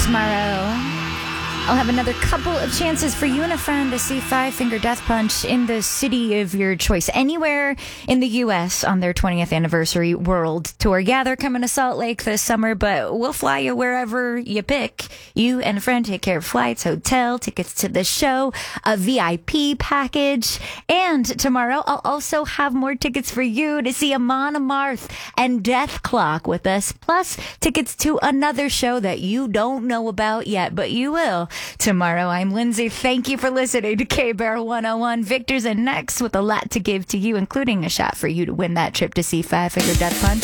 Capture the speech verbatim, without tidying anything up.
tomorrow, I'll have another couple of chances for you and a friend to see Five Finger Death Punch in the city of your choice, anywhere in the U S on their twentieth anniversary world tour. Yeah, they're coming to Salt Lake this summer, but we'll fly you wherever you pick. You and a friend take care of flights, hotel, tickets to the show, a V I P package. And tomorrow, I'll also have more tickets for you to see Amon Amarth and Death Clock with us, plus tickets to another show that you don't know about yet, but you will tomorrow. I'm Lindsay. Thank you for listening to K-Bear one oh one. Victor's in next with a lot to give to you, including a shot for you to win that trip to see Five Finger Death Punch.